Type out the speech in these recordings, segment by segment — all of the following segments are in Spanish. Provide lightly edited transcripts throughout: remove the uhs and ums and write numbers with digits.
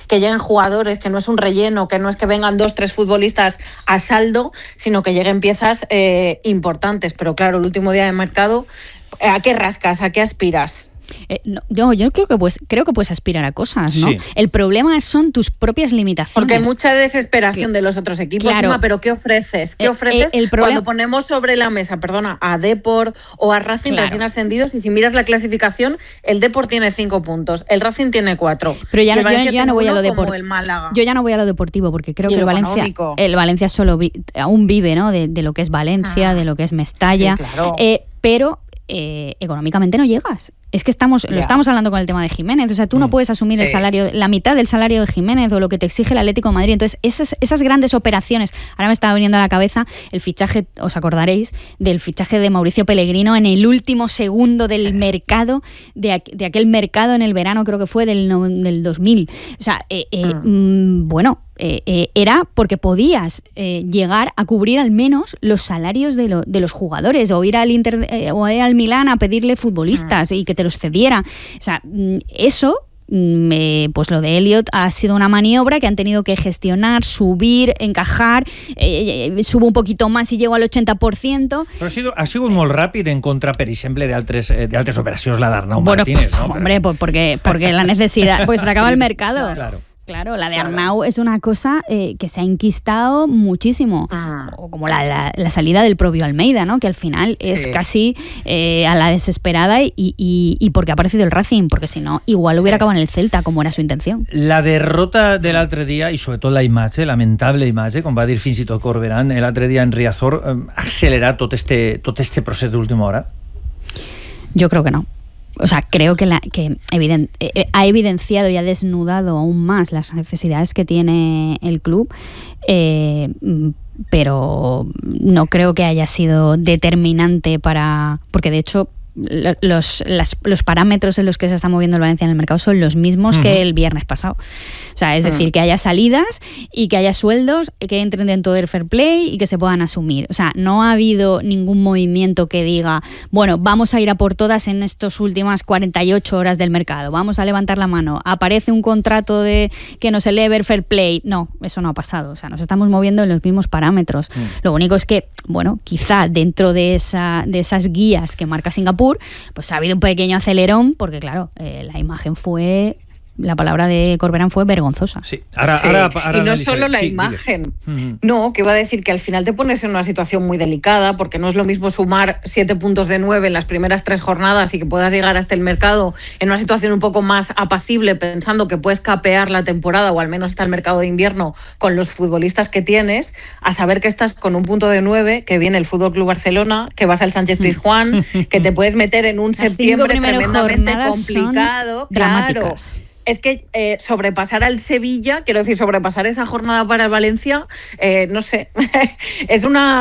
que lleguen jugadores, que no es un relleno, que no es que vengan 2-3 futbolistas a saldo, sino que lleguen piezas importantes. Pero claro, el último día de mercado, ¿a qué rascas? ¿A qué aspiras? Yo creo que puedes aspirar a cosas, ¿no? Sí. El problema son tus propias limitaciones. Porque hay mucha desesperación de los otros equipos, claro. Inma, pero ¿qué ofreces? ¿Qué ofreces cuando ponemos sobre la mesa, a Depor o a Racing, claro, recién ascendidos? Y si miras la clasificación, el Depor tiene 5 puntos, el Racing tiene 4. Pero yo ya no voy a lo deportivo. Yo ya no voy a lo deportivo porque creo que el Valencia solo aún vive, ¿no? De lo que es Valencia, de lo que es Mestalla, sí, claro. Pero económicamente no llegas. Es que lo estamos hablando con el tema de Jiménez. O sea, tú no puedes asumir el salario, la mitad del salario de Jiménez o lo que te exige el Atlético de Madrid. Entonces, esas grandes operaciones. Ahora me estaba viniendo a la cabeza el fichaje, os acordaréis, del fichaje de Mauricio Pellegrino en el último segundo del mercado, de aquel mercado en el verano, creo que fue del 2000. O sea, era porque podías llegar a cubrir al menos los salarios de los jugadores, o ir al Milán a pedirle futbolistas y que te los cediera. O sea, eso, pues lo de Elliot ha sido una maniobra que han tenido que gestionar, subir, encajar, subo un poquito más y llego al 80%. Però ha sigut molt ràpid en contra, per exemple, d'altres operacions, la d'Arnau Martínez, ¿no? Hombre, porque la necesidad, pues se acaba el mercado. Claro, la de Arnau es una cosa que se ha enquistado muchísimo, o como la salida del propio Almeida, ¿no? Que al final es casi a la desesperada y porque ha aparecido el Racing, porque si no, igual hubiera acabado en el Celta, como era su intención. La derrota de l'altre dia, i sobretot la imatge, lamentable imatge, com va dir fins i tot Corberán, l'altre dia en Riazor, ha accelerat tot este procés d'última hora? Yo creo que no. O sea, creo que ha evidenciado y ha desnudado aún más las necesidades que tiene el club, pero no creo que haya sido determinante porque de hecho los parámetros en los que se está moviendo el Valencia en el mercado son los mismos que el viernes pasado. O sea, es decir, que haya salidas y que haya sueldos que entren dentro del fair play y que se puedan asumir. O sea, no ha habido ningún movimiento que diga, bueno, vamos a ir a por todas en estas últimas 48 horas del mercado, vamos a levantar la mano, aparece un contrato que nos eleve el fair play. No, eso no ha pasado. O sea, nos estamos moviendo en los mismos parámetros. Lo único es que, bueno, quizá dentro de esas guías que marca Singapur, pues ha habido un pequeño acelerón, porque claro, la imagen la palabra de Corberán fue vergonzosa. Sí. Y no solo la imagen. No, que va a decir que al final te pones en una situación muy delicada, porque no es lo mismo sumar 7 puntos de 9 en las primeras 3 jornadas y que puedas llegar hasta el mercado en una situación un poco más apacible, pensando que puedes capear la temporada, o al menos hasta el mercado de invierno, con los futbolistas que tienes, a saber que estás con un punto de 9, que viene el FC Barcelona, que vas al Sánchez-Pizjuán, que te puedes meter en un septiembre tremendamente complicado. Dramáticas. Es que sobrepasar al Sevilla, quiero decir, sobrepasar esa jornada para el Valencia, no sé, es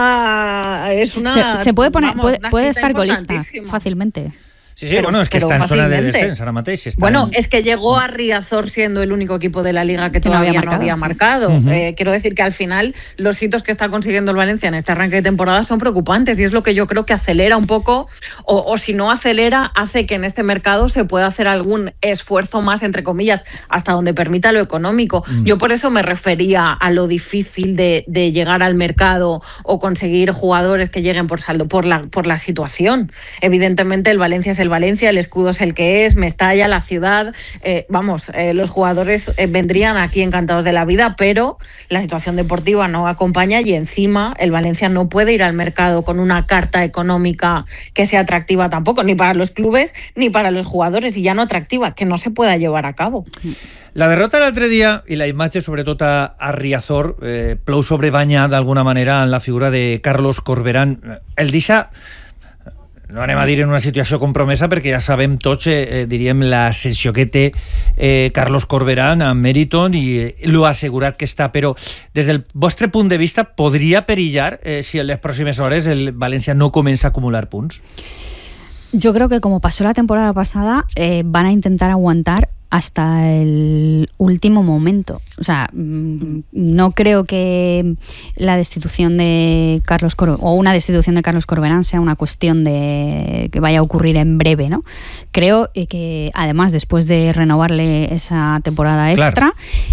una se puede poner, puede estar colista fácilmente. Sí, bueno, es que está en zona de descenso ahora mateix. Es que llegó a Riazor siendo el único equipo de la Liga que todavía no había marcado. Quiero decir que al final los hitos que está consiguiendo el Valencia en este arranque de temporada son preocupantes, y es lo que yo creo que acelera un poco, o si no acelera, hace que en este mercado se pueda hacer algún esfuerzo más, entre comillas, hasta donde permita lo económico. Yo por eso me refería a lo difícil de llegar al mercado o conseguir jugadores que lleguen por saldo, por la situación. Evidentemente el Valencia es el Valencia, el escudo es el que es, Mestalla, la ciudad, los jugadores vendrían aquí encantados de la vida, pero la situación deportiva no acompaña, y encima el Valencia no puede ir al mercado con una carta económica que sea atractiva tampoco, ni para los clubes ni para los jugadores, y ya no atractiva, que no se pueda llevar a cabo. La derrota de l'altre dia i la imatge, sobretot a Riazor, plou sobrebanya d'alguna manera en la figura de Carlos Corberán. El deixa, no anem a dir en una situació compromesa, perquè ja sabem tots, diríem, l'ascensió que té Carlos Corberán amb Meriton i lo assegurat que està, però des del vostre punt de vista podria perillar si en les pròximes hores el València no comença a acumular punts? Yo creo que, como pasó la temporada pasada, van a intentar aguantar hasta el último momento. O sea, no creo que la destitución de Carlos Corberán, o una destitución de Carlos Corberán, sea una cuestión de que vaya a ocurrir en breve, ¿no? Creo que, además, después de renovarle esa temporada extra,